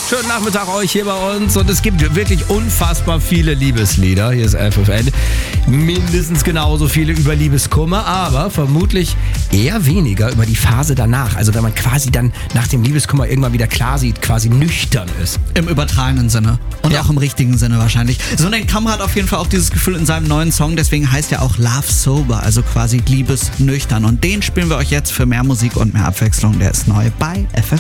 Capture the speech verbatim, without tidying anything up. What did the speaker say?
Schönen Nachmittag euch hier bei uns und es gibt wirklich unfassbar viele Liebeslieder. Hier ist F F N. Mindestens genauso viele über Liebeskummer, aber vermutlich eher weniger über die Phase danach. Also wenn man quasi dann nach dem Liebeskummer irgendwann wieder klar sieht, quasi nüchtern ist. Im übertragenen Sinne. Und Ja. auch im richtigen Sinne wahrscheinlich. So nennt Kamrat auf jeden Fall auch dieses Gefühl in seinem neuen Song. Deswegen heißt er auch Love Sober, also quasi liebesnüchtern. Und den spielen wir euch jetzt für mehr Musik und mehr Abwechslung. Der ist neu bei F F N.